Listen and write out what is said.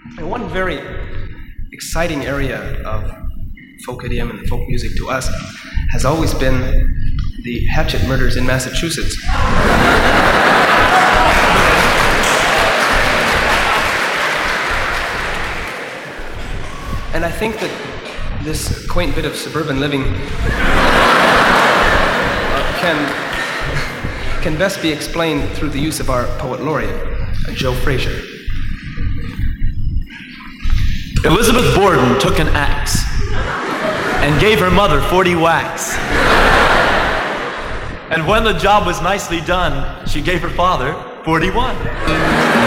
And one very exciting area of folk idiom and folk music to us has always been the hatchet murders in Massachusetts. And I think that this quaint bit of suburban living can best be explained through the use of our poet laureate, Joe Frazier. Elizabeth Borden took an axe and gave her mother 40 whacks. And when the job was nicely done, she gave her father 41.